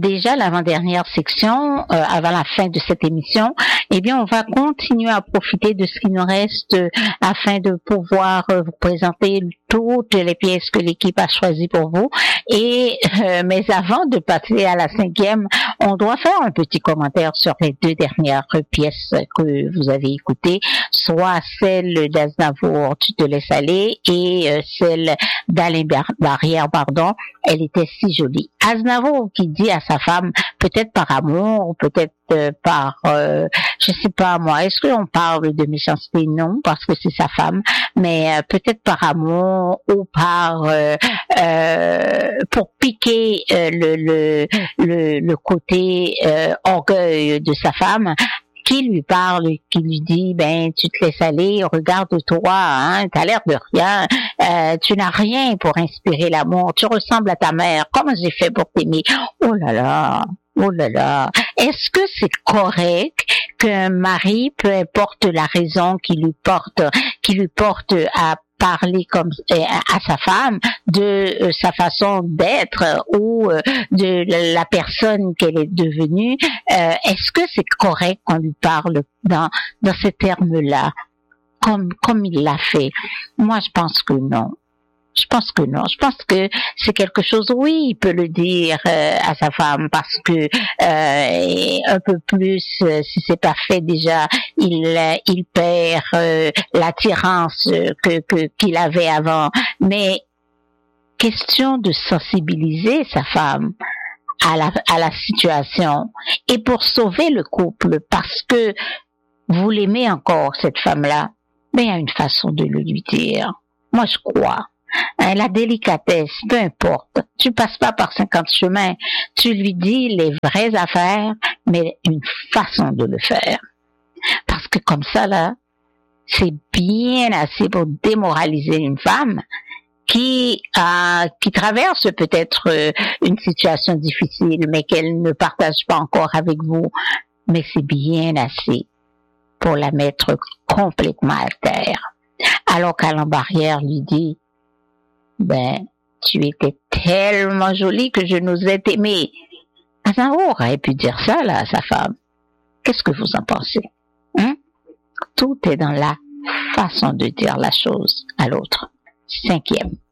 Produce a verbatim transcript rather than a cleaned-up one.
déjà l'avant-dernière section, euh, avant la fin de cette émission. Eh bien, on va continuer à profiter de ce qui nous reste euh, afin de pouvoir euh, vous présenter toutes les pièces que l'équipe a choisies pour vous. Et euh, mais avant de passer à la cinquième, on doit faire un petit commentaire sur les deux dernières pièces que vous avez écoutées, soit celle d'Aznavour, Tu te laisses aller, et euh, celle d'Alain Barrière, pardon. Elle était si jolie. Aznavour qui dit à sa femme, peut-être par amour, peut-être euh, par, euh, je sais pas moi, est-ce qu'on parle de méchanceté? Non, parce que c'est sa femme, mais euh, peut-être par amour ou par euh, euh, pour piquer euh, le, le le le côté euh, orgueil de sa femme, qui lui parle, qui lui dit, ben, tu te laisses aller, regarde-toi, hein, t'as l'air de rien, euh, tu n'as rien pour inspirer l'amour, tu ressembles à ta mère, comment j'ai fait pour t'aimer? Oh là là, oh là là, est-ce que c'est correct qu'un mari, peu importe la raison qui lui porte, qui lui porte à parler comme à sa femme de euh, sa façon d'être ou euh, de la personne qu'elle est devenue, euh, est-ce que c'est correct qu'on lui parle dans dans ces termes-là comme comme il l'a fait? Moi, je pense que non. Je pense que non. Je pense que c'est quelque chose, oui, il peut le dire euh, à sa femme parce que euh, un peu plus, euh, si c'est pas fait déjà, il il perd euh, l'attirance que que qu'il avait avant. Mais question de sensibiliser sa femme à la à la situation et pour sauver le couple, parce que vous l'aimez encore cette femme-là, mais il y a une façon de le lui dire. Moi, je crois. Hein, la délicatesse, peu importe. Tu passes pas par cinquante chemins. Tu lui dis les vraies affaires, mais une façon de le faire. Parce que comme ça, là, c'est bien assez pour démoraliser une femme qui euh, qui traverse peut-être euh, une situation difficile, mais qu'elle ne partage pas encore avec vous. Mais c'est bien assez pour la mettre complètement à terre. Alors qu'Alain Barrière lui dit, ben, tu étais tellement jolie que je n'osais t'aimer. Aznavour aurait pu dire ça, là, à sa femme. Qu'est-ce que vous en pensez? Hein? Tout est dans la façon de dire la chose à l'autre. Cinquième.